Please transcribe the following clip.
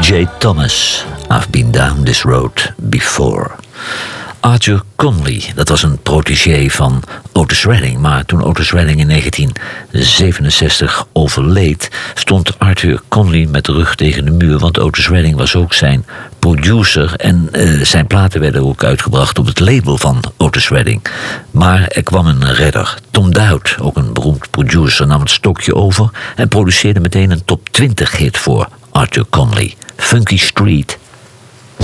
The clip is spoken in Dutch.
T.J. Thomas, I've been down this road before. Arthur Conley, dat was een protégé van Otis Redding. Maar toen Otis Redding in 1967 overleed, stond Arthur Conley met de rug tegen de muur. Want Otis Redding was ook zijn producer en zijn platen werden ook uitgebracht op het label van Otis Redding. Maar er kwam een redder. Tom Dowd, ook een beroemd producer, nam het stokje over en produceerde meteen een top 20 hit voor Arthur Conley. Funky Street.